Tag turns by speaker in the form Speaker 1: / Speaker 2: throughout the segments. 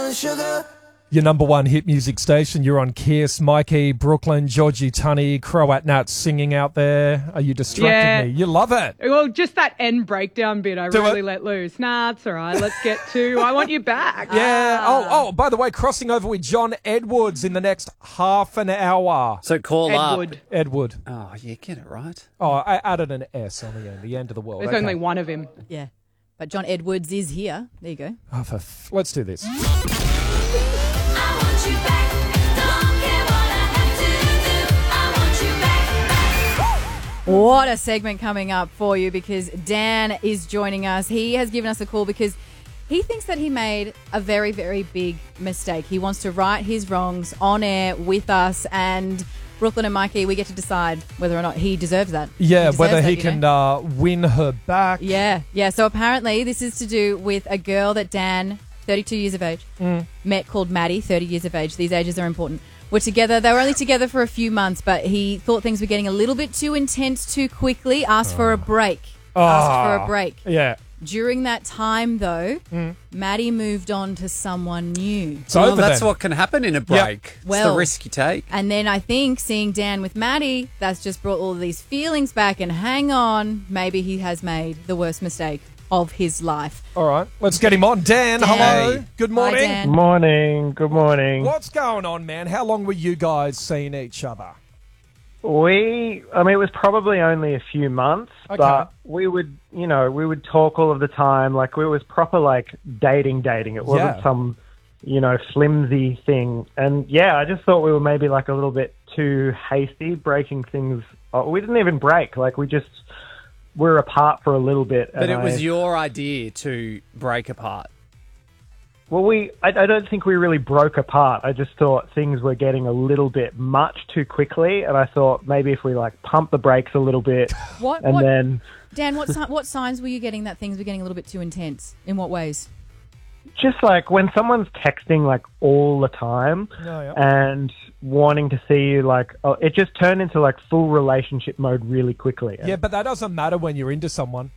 Speaker 1: and sugar.
Speaker 2: Your number one hit music station. You're on Kiss. Mikey, Brooklyn, Georgie Tunney, Croat Nat singing out there. Are you distracting me? You love it.
Speaker 3: Well, just that end breakdown bit I really let loose. Nah, it's all right. Let's get to I Want You Back.
Speaker 2: Yeah. Oh, by the way, crossing over with John Edwards in the next half an hour.
Speaker 4: So call
Speaker 3: Edward.
Speaker 4: up.
Speaker 2: Edward.
Speaker 4: Oh, yeah, get it right.
Speaker 2: Oh, I added an S on the end of the world.
Speaker 3: There's only one of him.
Speaker 5: Yeah. But John Edwards is here. There you go.
Speaker 2: Oh, let's do this.
Speaker 5: What a segment coming up for you, because Dan is joining us. He has given us a call because he thinks that he made a very, very big mistake. He wants to right his wrongs on air with us, and Brooklyn and Mikey, we get to decide whether or not he deserves that.
Speaker 2: Yeah, whether he can win her back.
Speaker 5: Yeah. So apparently this is to do with a girl that Dan, 32 years of age, met, called Maddie, 30 years of age. These ages are important. Were together. They were only together for a few months, but he thought things were getting a little bit too intense too quickly. Asked for a break.
Speaker 2: Yeah.
Speaker 5: During that time, though, Maddie moved on to someone new.
Speaker 4: So that's what can happen in a break.
Speaker 5: Yep.
Speaker 4: It's
Speaker 5: Well,
Speaker 4: the risk you take.
Speaker 5: And then I think seeing Dan with Maddie, that's just brought all of these feelings back. And hang on, maybe he has made the worst mistake of his life.
Speaker 2: All right, let's get him on. Dan, hello. Good morning.
Speaker 5: Hi, Dan.
Speaker 6: Good morning.
Speaker 2: What's going on, man? How long were you guys seeing each other?
Speaker 6: It was probably only a few months, but we would talk all of the time. Like, it was proper, like, dating. It wasn't some, flimsy thing. And, yeah, I just thought we were maybe, like, a little bit too hasty breaking things. We didn't even break. Like, we're apart for a little bit.
Speaker 4: But it was your idea to break apart.
Speaker 6: Well, I don't think we really broke apart. I just thought things were getting a little bit much too quickly, and I thought maybe if we, like, pump the brakes a little bit, then...
Speaker 5: Dan, what signs were you getting that things were getting a little bit too intense? In what ways?
Speaker 6: Just, like, when someone's texting, like, all the time and wanting to see you, like, it just turned into, like, full relationship mode really quickly.
Speaker 2: Yeah, but that doesn't matter when you're into someone.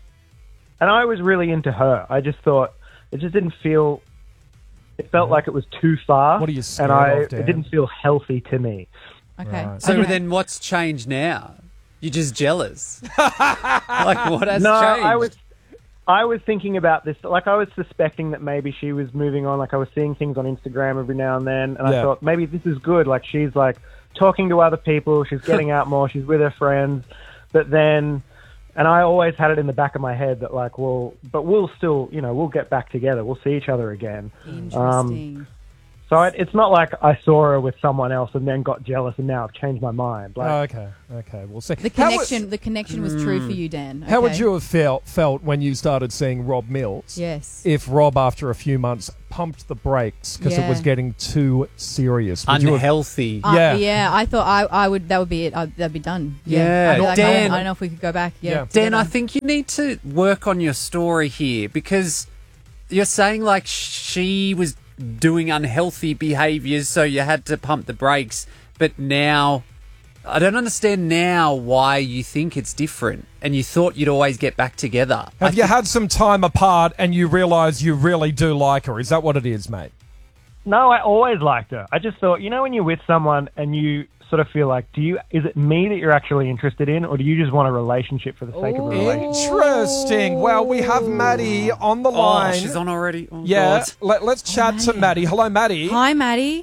Speaker 6: And I was really into her. I just thought... It just didn't feel... It felt like it was too far.
Speaker 2: What are you scared of, Dan?
Speaker 6: It didn't feel healthy to me.
Speaker 5: Okay.
Speaker 2: Right.
Speaker 4: So then what's changed now? You're just jealous. Like, what has changed?
Speaker 6: I was thinking about this. Like, I was suspecting that maybe she was moving on. Like, I was seeing things on Instagram every now and then. And I thought, maybe this is good. Like, she's, like, talking to other people. She's getting out more. She's with her friends. But then... And I always had it in the back of my head that, like, but we'll still, we'll get back together. We'll see each other again.
Speaker 5: Interesting.
Speaker 6: So it's not like I saw her with someone else and then got jealous and now I've changed my mind. Like,
Speaker 2: Okay. We'll see.
Speaker 5: The connection was true for you, Dan.
Speaker 2: How would you have felt when you started seeing Rob Mills?
Speaker 5: Yes.
Speaker 2: If Rob, after a few months, pumped the brakes because it was getting too serious?
Speaker 4: Unhealthy.
Speaker 5: I thought I would. That would be it. That'd be done.
Speaker 4: Yeah.
Speaker 5: I'd be like,
Speaker 4: Dan,
Speaker 5: I don't know if we could go back. Yeah.
Speaker 4: Dan, I think you need to work on your story here, because you're saying, like, she was doing unhealthy behaviours, so you had to pump the brakes. But now, I don't understand now why you think it's different and you thought you'd always get back together.
Speaker 2: Have you had some time apart and you realise you really do like her? Is that what it is, mate?
Speaker 6: No, I always liked her. I just thought, when you're with someone and you sort of feel like, is it me that you're actually interested in, or do you just want a relationship for the sake of a relationship?
Speaker 2: Interesting. Well, we have Maddie on the line.
Speaker 4: Oh, she's on already? Oh,
Speaker 2: yeah.
Speaker 4: God.
Speaker 2: Let's chat to Maddie. Hello, Maddie.
Speaker 5: Hi, Maddie.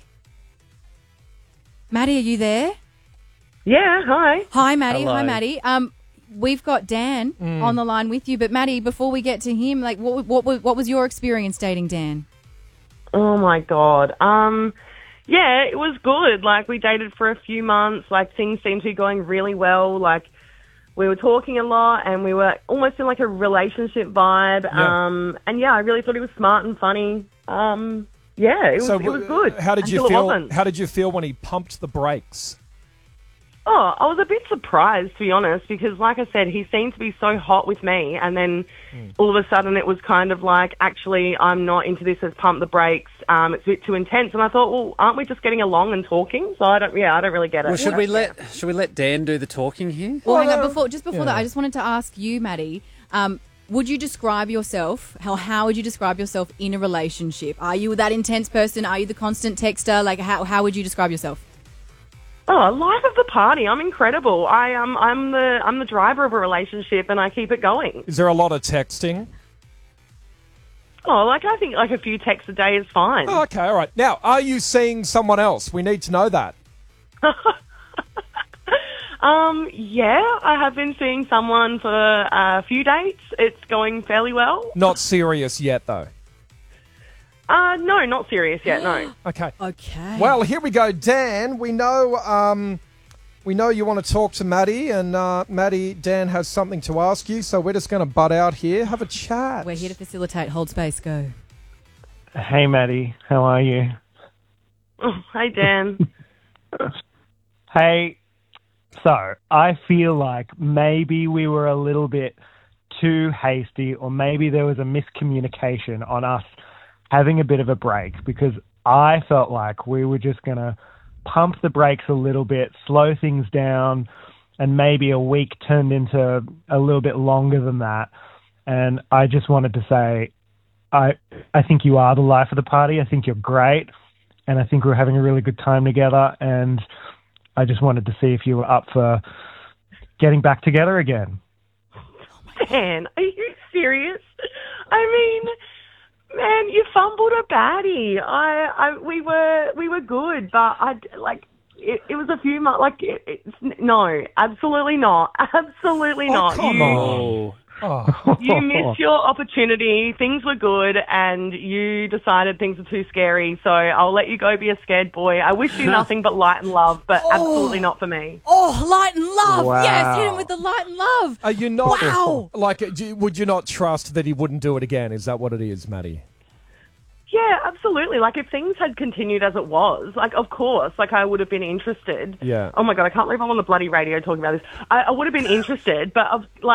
Speaker 5: Maddie, are you there?
Speaker 7: Yeah, hi.
Speaker 5: Hi, Maddie.
Speaker 4: Hello.
Speaker 5: Hi, Maddie. We've got Dan on the line with you, but Maddie, before we get to him, like, what was your experience dating Dan?
Speaker 7: Oh my God. Yeah, it was good. Like, we dated for a few months. Like, things seemed to be going really well. Like, we were talking a lot and we were almost in, like, a relationship vibe.
Speaker 2: Yeah.
Speaker 7: And yeah, I really thought he was smart and funny. Yeah, it was good.
Speaker 2: How did you
Speaker 7: until
Speaker 2: feel?
Speaker 7: it wasn't.
Speaker 2: How did you feel when he pumped the brakes?
Speaker 7: Oh, I was a bit surprised, to be honest, because, like I said, he seemed to be so hot with me, and then all of a sudden it was kind of like, actually, I'm not into this as pump the brakes. It's a bit too intense. And I thought, well, aren't we just getting along and talking? So I don't really get it.
Speaker 4: Well, should we let Dan do the talking here?
Speaker 5: Well, hang on, before that, I just wanted to ask you, Maddie, would you describe yourself? How would you describe yourself in a relationship? Are you that intense person? Are you the constant texter? Like, how would you describe yourself?
Speaker 7: Oh, life of the party. I'm incredible. I'm the driver of a relationship, and I keep it going.
Speaker 2: Is there a lot of texting?
Speaker 7: Oh, I think a few texts a day is fine.
Speaker 2: Oh, okay, all right. Now, are you seeing someone else? We need to know that.
Speaker 7: Yeah, I have been seeing someone for a few dates. It's going fairly well.
Speaker 2: Not serious yet, though.
Speaker 7: No, not serious yet, no.
Speaker 2: Okay.
Speaker 5: Okay.
Speaker 2: Well, here we go, Dan. We know you want to talk to Maddie, and Maddie, Dan has something to ask you, so we're just going to butt out here, have a chat.
Speaker 5: We're here to facilitate. Hold space, go.
Speaker 6: Hey, Maddie. How are you?
Speaker 7: Oh, hey, Dan.
Speaker 6: Hey, so I feel like maybe we were a little bit too hasty, or maybe there was a miscommunication on us having a bit of a break, because I felt like we were just going to pump the brakes a little bit, slow things down, and maybe a week turned into a little bit longer than that. And I just wanted to say, I think you are the life of the party. I think you're great, and I think we're having a really good time together, and I just wanted to see if you were up for getting back together again.
Speaker 7: Dan, are you serious? I mean, man, you fumbled a baddie. We were good, but it was a few months. No, absolutely not, absolutely not.
Speaker 2: Come on.
Speaker 7: You missed your opportunity. Things were good, and you decided things were too scary. So I'll let you go be a scared boy. I wish you nothing but light and love, but absolutely not for me.
Speaker 5: Oh, light and love.
Speaker 6: Wow.
Speaker 5: Yes, hit him with the light and love.
Speaker 2: Are you not?
Speaker 5: Wow.
Speaker 2: Would you not trust that he wouldn't do it again? Is that what it is, Maddie?
Speaker 7: Yeah, absolutely. If things had continued as it was, of course, I would have been interested.
Speaker 2: Yeah.
Speaker 7: Oh my God, I can't believe I'm on the bloody radio talking about this. I would have been interested, but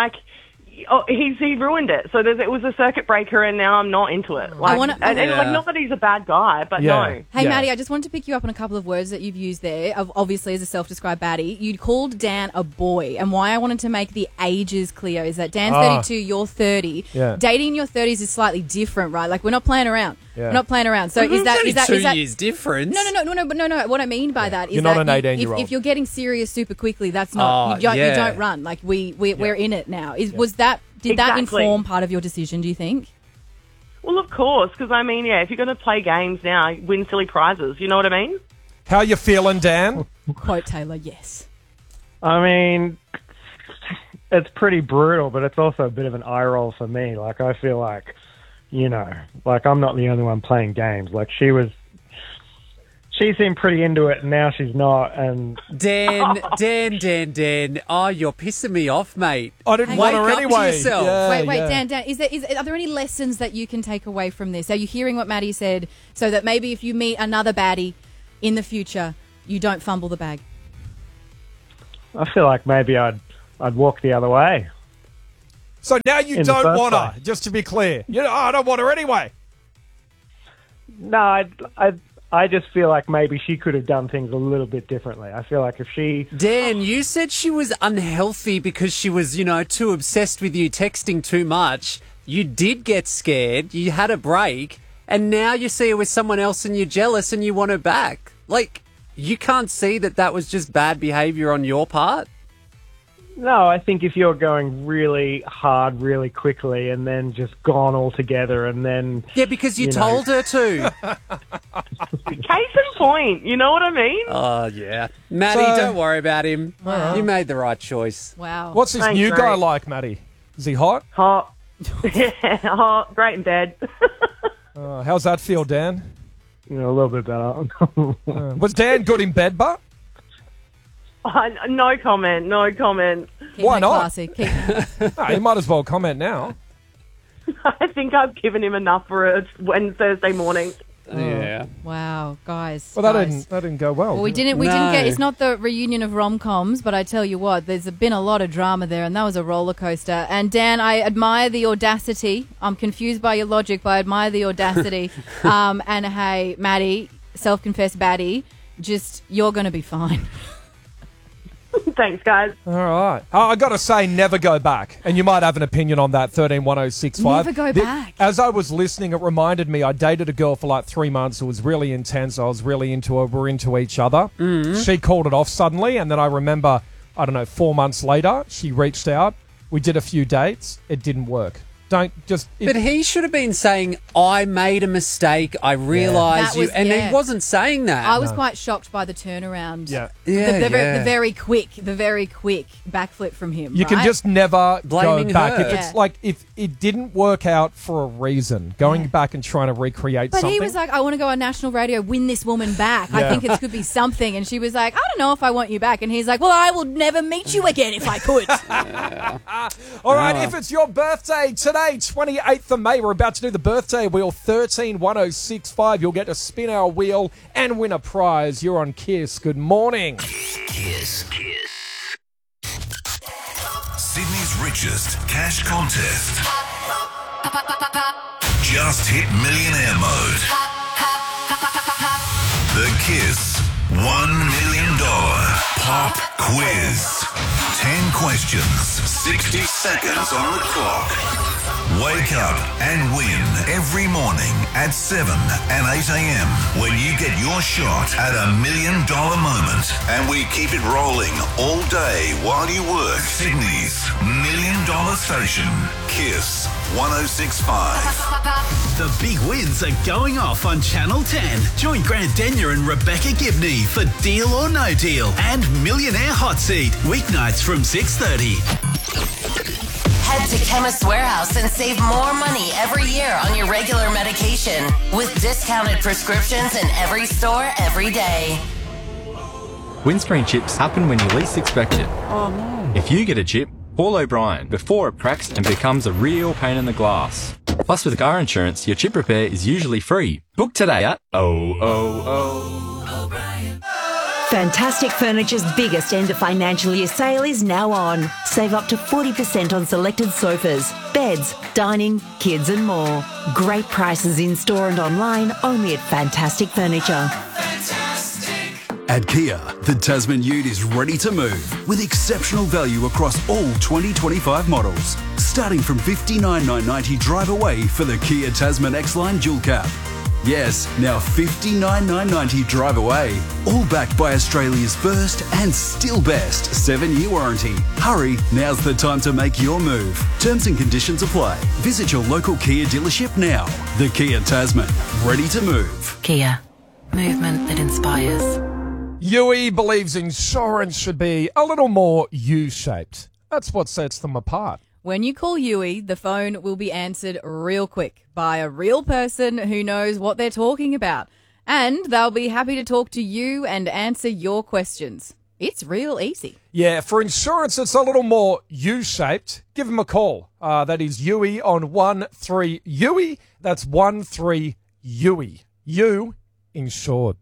Speaker 7: he ruined it. So it was a circuit breaker, and now I'm not into it. Not that he's a bad guy, but no.
Speaker 5: Hey, Maddie, I just wanted to pick you up on a couple of words that you've used there, obviously as a self-described baddie. You called Dan a boy, and why I wanted to make the ages clear is that Dan's 32, you're 30.
Speaker 2: Yeah.
Speaker 5: Dating in your 30s is slightly different, right? We're not playing around.
Speaker 2: Yeah.
Speaker 5: We're not playing around. So is that
Speaker 4: 2 years difference?
Speaker 5: No. What I mean by that is
Speaker 2: You're
Speaker 5: that
Speaker 2: not an 18-year-old.
Speaker 5: if you're getting serious super quickly, that's not you don't run. We're in it now. Did that inform part of your decision, do you think?
Speaker 7: Well, of course, because if you're going to play games now, win silly prizes. You know what I mean?
Speaker 2: How you feeling, Dan?
Speaker 5: Quote Taylor, yes.
Speaker 6: I mean, it's pretty brutal, but it's also a bit of an eye roll for me. I feel like, I'm not the only one playing games. She seemed pretty into it, and now she's not. And
Speaker 4: Dan. Oh, you're pissing me off, mate.
Speaker 2: I didn't want her
Speaker 4: Wake up
Speaker 2: anyway.
Speaker 4: to yourself.
Speaker 2: Yeah,
Speaker 5: Wait,
Speaker 2: yeah.
Speaker 5: Dan, are there any lessons that you can take away from this? Are you hearing what Maddie said, so that maybe if you meet another baddie in the future, you don't fumble the bag?
Speaker 6: I feel like maybe I'd walk the other way.
Speaker 2: So now you
Speaker 6: In the
Speaker 2: don't
Speaker 6: first
Speaker 2: want her,
Speaker 6: place.
Speaker 2: just to be clear. I don't want her anyway.
Speaker 6: No, I just feel like maybe she could have done things a little bit differently. I feel like if she...
Speaker 4: Dan, you said she was unhealthy because she was, too obsessed with you texting too much. You did get scared. You had a break. And now you see her with someone else and you're jealous and you want her back. You can't see that was just bad behavior on your part?
Speaker 6: No, I think if you're going really hard, really quickly, and then just gone altogether, and then...
Speaker 4: Yeah, because you told her to.
Speaker 7: Case in point, you know what I mean?
Speaker 4: Oh, yeah. Maddie, don't worry about him. You made the right choice.
Speaker 5: Wow.
Speaker 2: What's this
Speaker 7: Thanks,
Speaker 2: new guy
Speaker 7: mate.
Speaker 2: like, Maddie? Is he hot?
Speaker 7: Hot. Yeah, hot. Great in bed.
Speaker 2: How's that feel, Dan?
Speaker 6: A little bit better.
Speaker 2: Was Dan good in bed, but?
Speaker 7: No comment. No comment.
Speaker 5: Keep
Speaker 2: Why
Speaker 5: it
Speaker 2: not?
Speaker 5: classy.
Speaker 2: You might as well comment now.
Speaker 7: I think I've given him enough for a Thursday morning.
Speaker 4: Yeah.
Speaker 5: Wow, guys.
Speaker 2: Well, that
Speaker 5: guys.
Speaker 2: didn't go well.
Speaker 5: Well, we didn't get. It's not the reunion of rom-coms, but I tell you what, there's been a lot of drama there, and that was a roller coaster. And Dan, I admire the audacity. I'm confused by your logic, but I admire the audacity. And hey, Maddie, self-confessed baddie, you're going to be fine.
Speaker 7: Thanks, guys.
Speaker 2: All right. I got to say, never go back. And you might have an opinion on that, 131065.
Speaker 5: Never go back.
Speaker 2: As I was listening, it reminded me, I dated a girl for like 3 months. It was really intense. I was really into her. We're into each other. Mm-hmm. She called it off suddenly. And then I remember, 4 months later, she reached out. We did a few dates. It didn't work. But he should have been saying, I made a mistake, I realised you, and he wasn't saying that.
Speaker 5: I was quite shocked by the turnaround.
Speaker 2: Yeah.
Speaker 5: The very quick backflip from him.
Speaker 2: You can just never
Speaker 4: Blaming
Speaker 2: go back.
Speaker 4: her.
Speaker 2: If it's like, if it didn't work out for a reason, going back and trying to recreate something.
Speaker 5: But he was like, I want to go on national radio, win this woman back. I think it could be something. And she was like, I don't know if I want you back. And he's like, well, I will never meet you again if I could.
Speaker 2: All right, if it's your birthday today, 28th of May, we're about to do the birthday wheel, 131065. You'll get to spin our wheel and win a prize. You're on Kiss. Good morning.
Speaker 1: Kiss. Sydney's richest cash contest. Just hit millionaire mode. The Kiss $1 million pop quiz. 10 questions, 60 seconds on the clock. Wake up and win every morning at 7 and 8 a.m. when you get your shot at $1 million moment. And we keep it rolling all day while you work. Sydney's $1 million station, Kiss 106.5.
Speaker 8: The big wins are going off on Channel 10. Join Grant Denyer and Rebecca Gibney for Deal or No Deal and Millionaire Hot Seat, weeknights from 6:30.
Speaker 9: Head to Chemist Warehouse and save more money every year on your regular medication with discounted prescriptions in every store every day.
Speaker 10: Windscreen chips happen when you least expect it. Oh no. If you get a chip, call O'Brien before it cracks and becomes a real pain in the glass. Plus, with car insurance, your chip repair is usually free. Book today at O'Brien.
Speaker 11: Fantastic Furniture's biggest end of financial year sale is now on. Save up to 40% on selected sofas, beds, dining, kids and more. Great prices in store and online only at Fantastic Furniture.
Speaker 8: At Kia, the Tasman Ute is ready to move with exceptional value across all 2025 models. Starting from $59,990 drive away for the Kia Tasman X-Line Dual Cab. Yes, now $59,990 drive away. All backed by Australia's first and still best 7-year warranty. Hurry, now's the time to make your move. Terms and conditions apply. Visit your local Kia dealership now. The Kia Tasman, ready to move.
Speaker 9: Kia, movement that inspires.
Speaker 2: Yui believes insurance should be a little more U-shaped. That's what sets them apart.
Speaker 5: When you call Yui, the phone will be answered real quick by a real person who knows what they're talking about. And they'll be happy to talk to you and answer your questions. It's real easy.
Speaker 2: Yeah, for insurance, it's a little more U-shaped. Give them a call. That is Yui on 13 Yui. That's 13 Yui. You insured.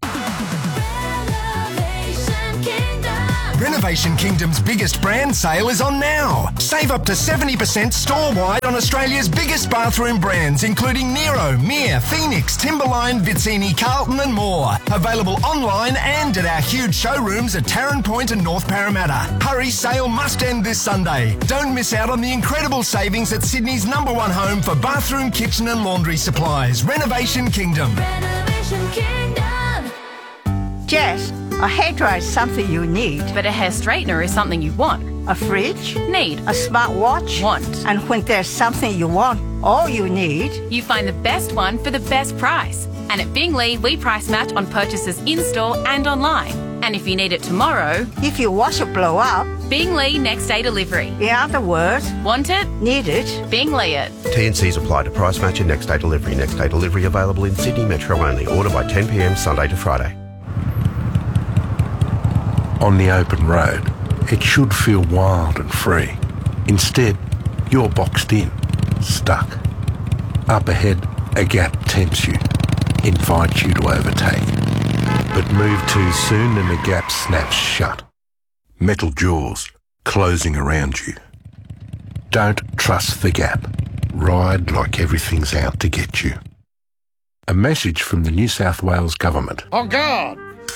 Speaker 12: Renovation Kingdom's biggest brand sale is on now. Save up to 70% store-wide on Australia's biggest bathroom brands, including Nero, Mir, Phoenix, Timberline, Vizzini, Carlton and more. Available online and at our huge showrooms at Tarrant Point and North Parramatta. Hurry, sale must end this Sunday. Don't miss out on the incredible savings at Sydney's #1 home for bathroom, kitchen and laundry supplies. Renovation Kingdom.
Speaker 13: Renovation Kingdom. Jess, a hairdryer is something you need.
Speaker 14: But a hair straightener is something you want.
Speaker 13: A fridge?
Speaker 14: Need.
Speaker 13: A smartwatch?
Speaker 14: Want.
Speaker 13: And when there's something you want, all you need...
Speaker 14: You find the best one for the best price. And at Bingley, we price match on purchases in-store and online. And if you need it tomorrow...
Speaker 13: If your washer blow up...
Speaker 14: Bingley next day delivery.
Speaker 13: In other words...
Speaker 14: Want it?
Speaker 13: Need it?
Speaker 14: Bingley it.
Speaker 15: T&Cs apply to price match and next day delivery. Next day delivery available in Sydney Metro only. Order by 10 p.m. Sunday to Friday.
Speaker 16: On the open road, it should feel wild and free. Instead, you're boxed in, stuck. Up ahead, a gap tempts you, invites you to overtake. But move too soon and the gap snaps shut. Metal jaws closing around you. Don't trust the gap. Ride like everything's out to get you. A message from the New South Wales Government.
Speaker 17: On guard!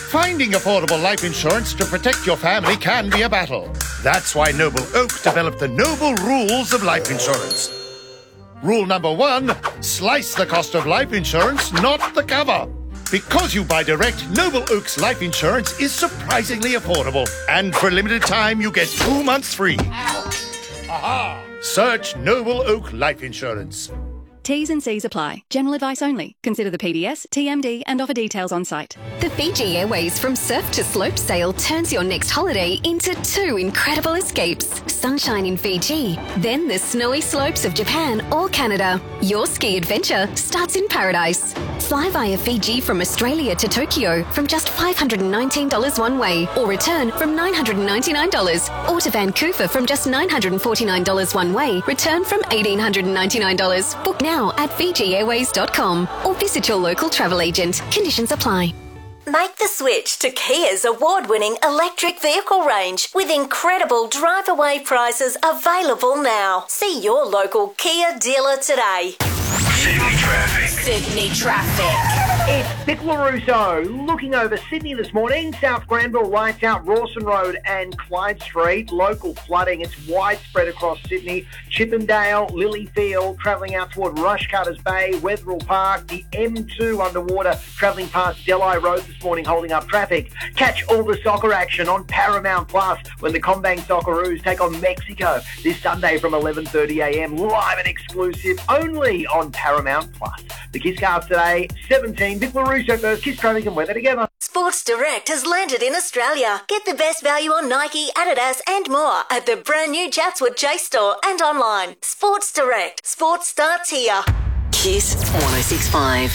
Speaker 17: Finding affordable life insurance to protect your family can be a battle. That's why Noble Oak developed the Noble Rules of Life Insurance. Rule number 1, slice the cost of life insurance, not the cover. Because you buy direct, Noble Oak's life insurance is surprisingly affordable. And for a limited time, you get 2 months free. Aha! Search Noble Oak Life Insurance.
Speaker 18: T's and C's apply. General advice only. Consider the PDS, TMD and offer details on site.
Speaker 19: The Fiji Airways From Surf to Slope sale turns your next holiday into 2 incredible escapes. Sunshine in Fiji, then the snowy slopes of Japan or Canada. Your ski adventure starts in paradise. Fly via Fiji from Australia to Tokyo from just $519 one way or return from $999. Or to Vancouver from just $949 one way, return from $1,899. Book now at FijiAirways.com or visit your local travel agent. Conditions apply.
Speaker 20: Make the switch to Kia's award-winning electric vehicle range with incredible drive-away prices available now. See your local Kia dealer today.
Speaker 1: Sydney traffic.
Speaker 20: Sydney traffic.
Speaker 21: It's Vic LaRusso looking over Sydney this morning. South Granville, lights out Rawson Road and Clyde Street. Local flooding. It's widespread across Sydney. Chippendale, Lilyfield, travelling out toward Rushcutters Bay, Wetherill Park. The M2 underwater, travelling past Delhi Road this morning, holding up traffic. Catch all the soccer action on Paramount Plus when the Combang Socceroos take on Mexico this Sunday from 11:30am. Live and exclusive only on Paramount Plus. The Kiss Cast today, 17. Vic LaRusso first. Kiss traffic and weather together.
Speaker 20: Sports Direct has landed in Australia. Get the best value on Nike, Adidas and more at the brand new Chatswood Chase store and online. Sports Direct. Sports starts here.
Speaker 9: Kiss 106.5.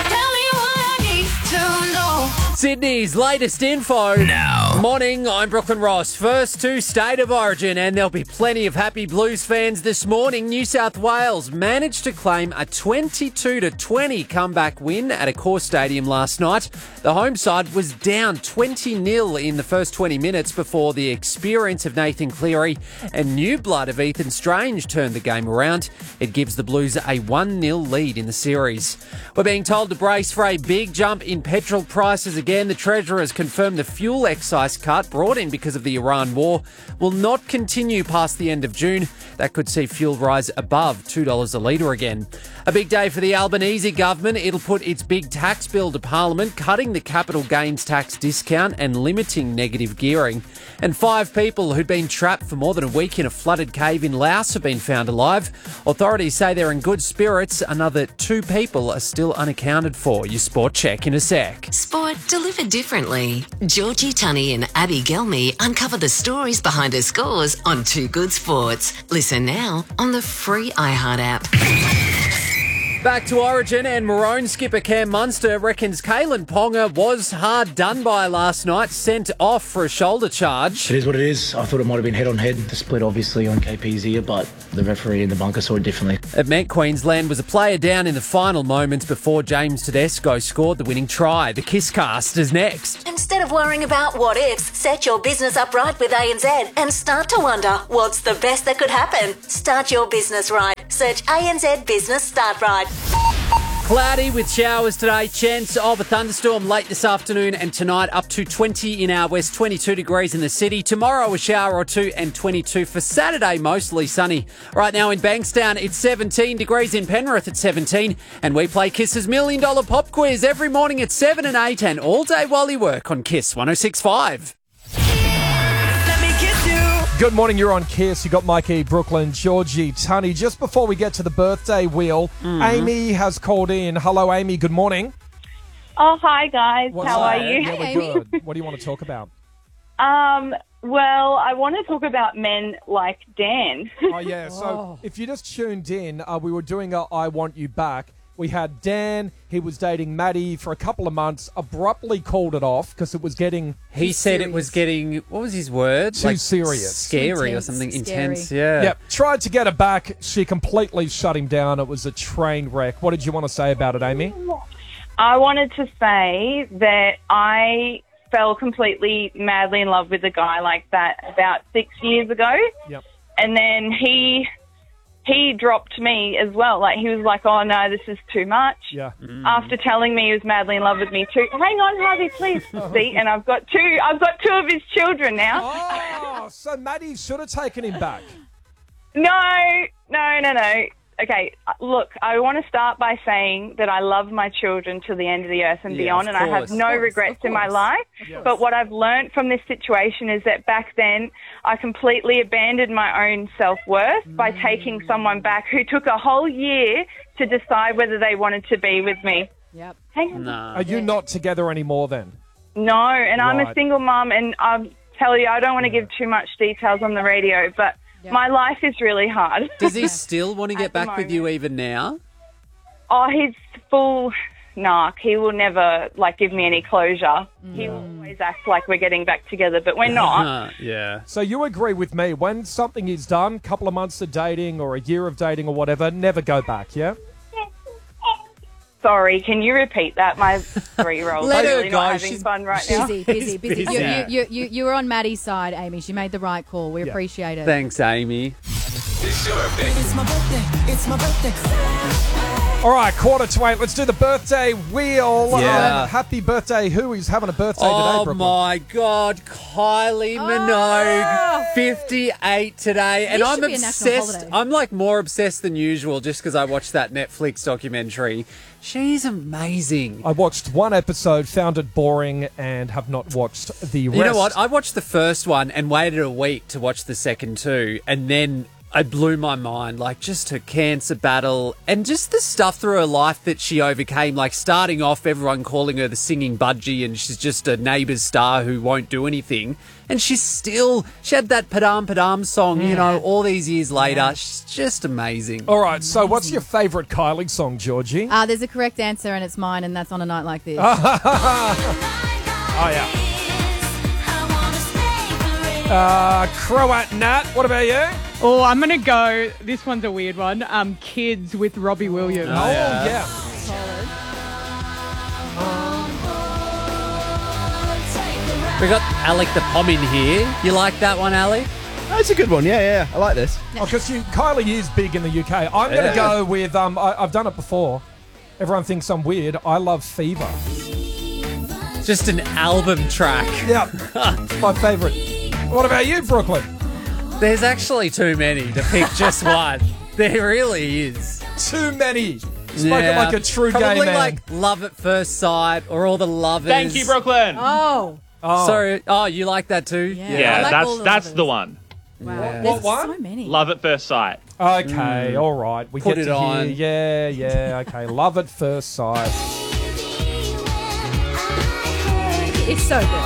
Speaker 4: Sydney's latest info. Now. Morning, I'm Brooklyn Ross. First to State of Origin, and there'll be plenty of happy Blues fans this morning. New South Wales managed to claim a 22-20 comeback win at Accor Stadium last night. The home side was down 20-0 in the first 20 minutes before the experience of Nathan Cleary and new blood of Ethan Strange turned the game around. It gives the Blues a 1-0 lead in the series. We're being told to brace for a big jump in petrol prices again. The Treasurer has confirmed the fuel excise cut brought in because of the Iran war will not continue past the end of June. That could see fuel rise above $2 a litre again. A big day for the Albanese government. It'll put its big tax bill to Parliament, cutting the capital gains tax discount and limiting negative gearing. And 5 people who'd been trapped for more than a week in a flooded cave in Laos have been found alive. Authorities say they're in good spirits. Another 2 people are still unaccounted for. Your sport check in a sec.
Speaker 9: Sport delivered differently. Georgie Tunney and Abby Gelmy uncover the stories behind her scores on Too Good Sports. Listen now on the free iHeart app.
Speaker 4: Back to Origin, and Maroon skipper Cam Munster reckons Kalen Ponga was hard done by last night, sent off for a shoulder charge.
Speaker 22: It is what it is. I thought it might have been head-on-head. The split obviously on KP's ear, but the referee in the bunker saw it differently.
Speaker 4: It meant Queensland was a player down in the final moments before James Tedesco scored the winning try. The Kiss Cast is next.
Speaker 20: Instead of worrying about what ifs, set your business up right with ANZ and start to wonder what's the best that could happen. Start your business right. Search ANZ Business Start Right.
Speaker 4: Cloudy with showers today, chance of a thunderstorm late this afternoon and tonight, up to 20 in our west, 22 degrees in the city. Tomorrow a shower or 2 and 22 for Saturday, mostly sunny. Right now in Bankstown, it's 17 degrees. In Penrith, it's 17. And we play Kiss's $1 Million Pop Quiz every morning at 7 and 8 and all day while you work on Kiss 106.5.
Speaker 2: Good morning, you're on Kiss. You got Mikey, Brooklyn, Georgie, Tunney. Just before we get to the birthday wheel, Amy has called in. Hello, Amy. Good morning.
Speaker 23: Oh, hi, guys. How are you?
Speaker 2: Yeah, we're good. What do you want to talk about?
Speaker 23: Well, I want to talk about men like Dan.
Speaker 2: Oh, yeah. So if you just tuned in, we were doing a I Want You Back. We had Dan, he was dating Maddie for a couple of months, abruptly called it off because it was getting...
Speaker 4: He said it was getting, what was his word?
Speaker 2: Too serious.
Speaker 4: Scary
Speaker 2: intense,
Speaker 4: or something
Speaker 2: scary.
Speaker 4: Intense, yeah.
Speaker 2: Yep, tried to get her back. She completely shut him down. It was a train wreck. What did you want to say about it, Amy?
Speaker 23: I wanted to say that I fell completely madly in love with a guy like that about 6 years ago.
Speaker 2: Yep.
Speaker 23: And then he he dropped me as well. Like, he was like, oh, no, this is too much.
Speaker 2: Yeah.
Speaker 23: After telling me he was madly in love with me too. Hang on, Harvey, please. See, and I've got two of his children now.
Speaker 2: Oh, so Maddie should have taken him back.
Speaker 23: No. Okay, look, I want to start by saying that I love my children to the end of the earth and beyond, and I have no regrets in my life.
Speaker 2: Yes.
Speaker 23: But what I've learned from this situation is that back then I completely abandoned my own self-worth by taking someone back who took a whole year to decide whether they wanted to be with me.
Speaker 5: Yep.
Speaker 23: Hang on.
Speaker 2: No. Are you not together anymore then?
Speaker 23: No, and I'm a
Speaker 2: Right.
Speaker 23: single mum, and I'll tell you, I don't want to give too much details on the radio, but my life is really hard.
Speaker 4: Does he still want to get
Speaker 23: At the
Speaker 4: back with you even now?
Speaker 23: Oh, he's full narc. He will never, give me any closure. He will always act like we're getting back together, but we're not.
Speaker 4: Yeah.
Speaker 2: So you agree with me, when something is done, couple of months of dating or a year of dating or whatever, never go back, yeah?
Speaker 23: Sorry, can you repeat that? My 3-year-old is
Speaker 5: Let her
Speaker 23: really
Speaker 5: go.
Speaker 23: not having
Speaker 5: She's
Speaker 23: fun right now.
Speaker 5: Busy. You were on Maddie's side, Amy. She made the right call. We appreciate it.
Speaker 4: Thanks, Amy.
Speaker 1: It's your birthday.
Speaker 3: It's my birthday. It's my birthday.
Speaker 2: All right, 7:45. Let's do the birthday wheel.
Speaker 4: Yeah.
Speaker 2: Happy birthday. Who is having a birthday today,
Speaker 4: Oh
Speaker 2: Brooklyn?
Speaker 4: my God, Kylie Minogue, 58 today, and
Speaker 5: This
Speaker 4: I'm
Speaker 5: should be a national
Speaker 4: obsessed.
Speaker 5: holiday.
Speaker 4: I'm more obsessed than usual just because I watched that Netflix documentary. She's amazing.
Speaker 2: I watched one episode, found it boring, and have not watched the rest.
Speaker 4: You know what? I watched the first one and waited a week to watch the second two, and then it blew my mind, just her cancer battle and just the stuff through her life that she overcame, starting off everyone calling her the singing budgie and she's just a Neighbours star who won't do anything. And she had that Padam Padam song, all these years later. She's just amazing.
Speaker 2: All right, so what's your favourite Kylie song, Georgie?
Speaker 5: There's a correct answer, and it's mine, and that's on a night like this.
Speaker 2: Oh, yeah. Croat Nat, what about you?
Speaker 6: Oh, I'm going to go, this one's a weird one, Kids with Robbie Williams.
Speaker 2: Oh, yeah.
Speaker 4: We got Alec the Pom in here. You like that one, Alec?
Speaker 7: That's a good one. Yeah. I like this.
Speaker 2: Oh, because Kylie is big in the UK. I'm going to go with, I've done it before. Everyone thinks I'm weird. I Love Fever.
Speaker 4: Just an album track.
Speaker 2: Yeah, my favourite. What about you, Brooklyn?
Speaker 4: There's actually too many to pick just one. There really is.
Speaker 2: Too many. Spoken like a true
Speaker 4: Probably
Speaker 2: gay man.
Speaker 4: like Love at First Sight or All the Lovers.
Speaker 24: Thank you, Brooklyn.
Speaker 5: Oh.
Speaker 4: Sorry. Oh, you like that too?
Speaker 24: Yeah,
Speaker 5: I like All the
Speaker 24: that's
Speaker 5: Lovers.
Speaker 24: the one.
Speaker 5: Wow.
Speaker 4: Yeah.
Speaker 5: There's
Speaker 2: What?
Speaker 5: so many.
Speaker 24: Love at First Sight.
Speaker 2: Okay, all right. We
Speaker 4: Put
Speaker 2: get
Speaker 4: it
Speaker 2: to
Speaker 4: on.
Speaker 2: hear. Yeah, okay. Love at First Sight.
Speaker 5: It's so good.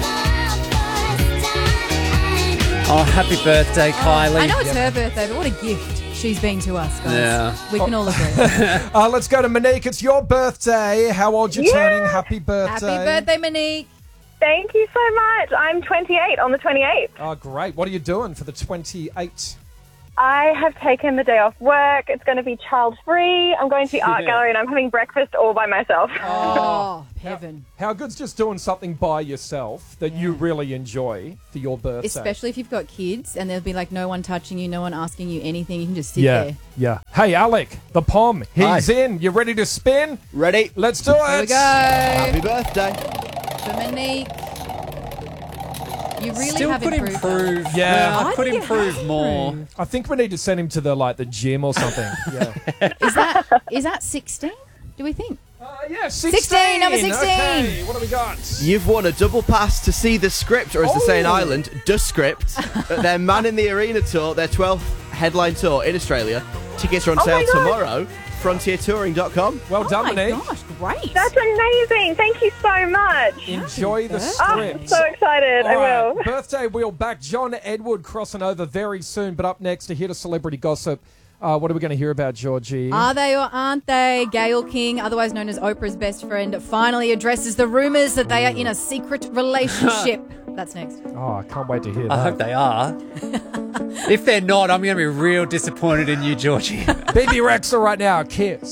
Speaker 4: Oh, happy birthday, Kylie.
Speaker 5: I know it's her birthday, but what a gift she's been to us, guys.
Speaker 4: Yeah.
Speaker 5: We can all agree.
Speaker 2: Let's go to Monique. It's your birthday. How old you turning? Happy birthday.
Speaker 5: Happy birthday, Monique.
Speaker 23: Thank you so much. I'm 28 on the 28th.
Speaker 2: Oh, great. What are you doing for the 28th?
Speaker 23: I have taken the day off work. It's going to be child-free. I'm going to the art gallery and I'm having breakfast all by myself.
Speaker 5: Oh, heaven.
Speaker 2: How good's just doing something by yourself that you really enjoy for your birthday?
Speaker 5: Especially if you've got kids and there'll be no one touching you, no one asking you anything. You can just sit there.
Speaker 2: Yeah. Hey, Alec, the Pom, he's in. You ready to spin?
Speaker 7: Ready.
Speaker 2: Let's do it.
Speaker 5: Here we go.
Speaker 7: Happy birthday.
Speaker 5: For Monique. You really
Speaker 4: Still
Speaker 5: have
Speaker 4: could
Speaker 5: improved.
Speaker 4: improve.
Speaker 2: Yeah.
Speaker 4: I could
Speaker 5: think you
Speaker 4: improve
Speaker 5: have
Speaker 4: more.
Speaker 5: improved.
Speaker 2: I think we need to send him to the gym or something. Yeah.
Speaker 5: Is that 16? Do we think?
Speaker 2: Yeah,
Speaker 5: 16, number 16.
Speaker 2: Okay, what do we got?
Speaker 7: You've won a double pass to see The Script, or as they say in Ireland, The Script. Their Man in the Arena tour, their 12th headline tour in Australia. Tickets are on sale tomorrow. FrontierTouring.com.
Speaker 2: Well done, Monique.
Speaker 5: Gosh, great.
Speaker 23: That's amazing. Thank you so much.
Speaker 2: Enjoy the
Speaker 23: Oh,
Speaker 2: Script.
Speaker 23: I'm so excited.
Speaker 2: All
Speaker 23: I
Speaker 2: right,
Speaker 23: will.
Speaker 2: birthday wheel back. John Edward crossing over very soon. But up next, to hear the celebrity gossip. What are we going to hear about, Georgie?
Speaker 5: Are they or aren't they? Gayle King, otherwise known as Oprah's best friend, finally addresses the rumours that they are in a secret relationship. That's next.
Speaker 2: Oh, I can't wait to hear that.
Speaker 4: I hope they are. If they're not, I'm going to be real disappointed in you, Georgie.
Speaker 2: BB Rexa right now, Kiss.